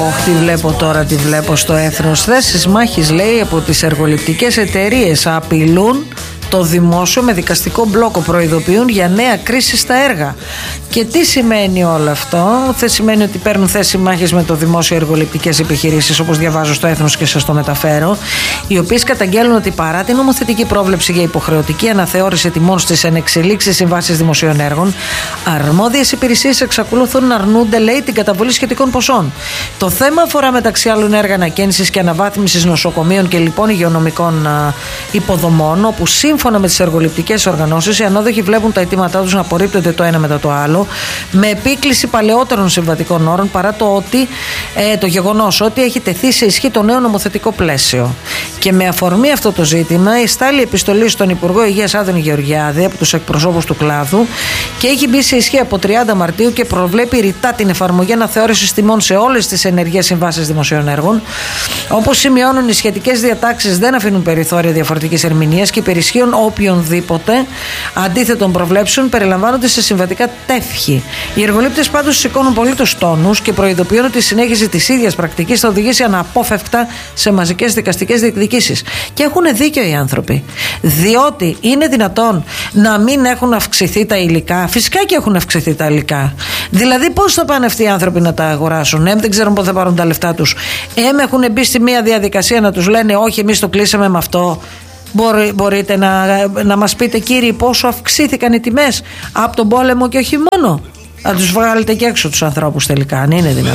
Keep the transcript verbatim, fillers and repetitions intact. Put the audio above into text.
Όχι, τη βλέπω τώρα, τη βλέπω στο Έθνος. Θέσεις μάχης, λέει, από τις εργοληπτικές εταιρείες απειλούν το δημόσιο με δικαστικό μπλόκο, προειδοποιούν για νέα κρίση στα έργα. Και τι σημαίνει όλο αυτό? Δεν σημαίνει ότι παίρνουν θέση μάχης με το δημόσιο εργοληπτικές επιχειρήσεις, όπως διαβάζω στο Έθνος και σας το μεταφέρω, οι οποίες καταγγέλνουν ότι παρά την νομοθετική πρόβλεψη για υποχρεωτική αναθεώρηση τιμών στις ενεξελίξεις συμβάσεις δημοσίων έργων, αρμόδιες υπηρεσίες εξακολουθούν να αρνούνται, λέει, την καταβολή σχετικών ποσών. Το θέμα αφορά μεταξύ άλλων έργα ανακαίνησης και αναβάθμισης νοσοκομείων και λοιπόν υγειονομικών α, υποδομών, όπου σύμφωνα με τις εργοληπτικές οργανώσεις, οι ανάδοχοι βλέπουν τα αιτήματά τους να απορρίπτονται το ένα μετά το άλλο, με επίκληση παλαιότερων συμβατικών όρων, παρά το, ότι, ε, το γεγονός ότι έχει τεθεί σε ισχύ το νέο νομοθετικό πλαίσιο. Και με αφορμή αυτό το ζήτημα, η στάλει επιστολή στον Υπουργό Υγείας Άδωνη Γεωργιάδη από τους εκπροσώπους του κλάδου και έχει μπει σε ισχύ από τριάντα Μαρτίου και προβλέπει ρητά την εφαρμογή αναθεώρησης τιμών σε όλες τις ενεργές συμβάσεις δημοσίων έργων. Όπως σημειώνουν, οι σχετικές διατάξεις δεν αφήνουν περιθώρια διαφορετικής ερμηνείας και υπερισχύουν οποιονδήποτε αντίθετων προβλέψεων περιλαμβάνονται σε συμβατικά τεύχη. Οι εργολήπτες πάντως σηκώνουν πολύ τους τόνους και προειδοποιούν ότι η συνέχιση της ίδιας πρακτικής θα οδηγήσει αναπόφευκτα σε μαζικές δικαστικές διεκδικήσεις. Και έχουν δίκιο οι άνθρωποι. Διότι είναι δυνατόν να μην έχουν αυξηθεί τα υλικά? Φυσικά και έχουν αυξηθεί τα υλικά. Δηλαδή, πώς θα πάνε αυτοί οι άνθρωποι να τα αγοράσουν? Εμ, δεν ξέρουν πότε θα πάρουν τα λεφτά τους. Εμ, έχουν μπει στη μία διαδικασία να τους λένε όχι, εμείς το κλείσαμε με αυτό. Μπορεί, μπορείτε να, να μας πείτε, κύριοι, πόσο αυξήθηκαν οι τιμές από τον πόλεμο και όχι μόνο? Να τους βγάλετε και έξω τους ανθρώπους τελικά, αν είναι δυνατόν.